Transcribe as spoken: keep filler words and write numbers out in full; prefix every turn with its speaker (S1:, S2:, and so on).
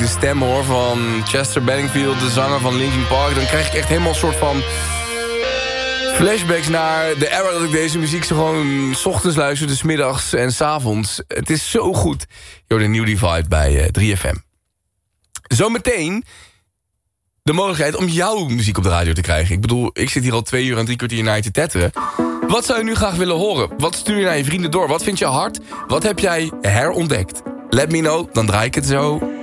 S1: de stem hoor van Chester Benningfield, de zanger van Linkin Park, dan krijg ik echt helemaal een soort van flashbacks naar de era dat ik deze muziek zo gewoon 's ochtends luisterde, 's middags en 's avonds. Het is zo goed. Yo, de New Divide bij uh, drie F M. Zometeen de mogelijkheid om jouw muziek op de radio te krijgen. Ik bedoel, ik zit hier al twee uur en drie kwartier naar je te tetteren. Wat zou je nu graag willen horen? Wat stuur je naar je vrienden door? Wat vind je hard? Wat heb jij herontdekt? Let me know, dan draai ik het zo.